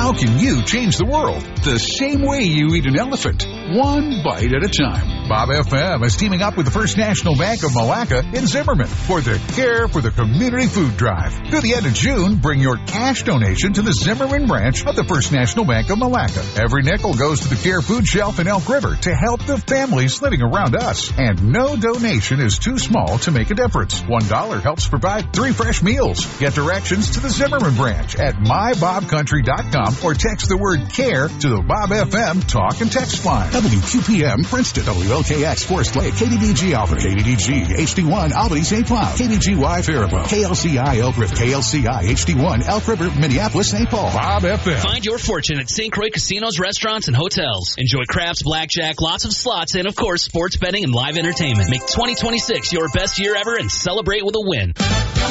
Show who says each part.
Speaker 1: How can you change the world the same way you eat an elephant? One bite at a time. Bob FM is teaming up with the First National Bank of Malacca in Zimmerman for the Care for the Community Food Drive. Through the end of June, bring your cash donation to the Zimmerman branch of the First National Bank of Malacca. Every nickel goes to the Care Food Shelf in Elk River to help the families living around us. And no donation is too small to make a difference. $1 helps provide 3 fresh meals. Get directions to the Zimmerman branch at mybobcountry.com or text the word CARE to the Bob FM talk and text line.
Speaker 2: WQPM Princeton, WLKX Forest Lake, KDDG Albany, KDDG HD1 Albany St. Cloud, KDGY Faribault, KLCI Elk River, KLCI HD1 Elk River, Minneapolis, St. Paul.
Speaker 1: Bob FM.
Speaker 3: Find your fortune at St. Croix casinos, restaurants, and hotels. Enjoy craps, blackjack, lots of slots, and of course, sports betting and live entertainment. Make 2026 your best year ever and celebrate with a win.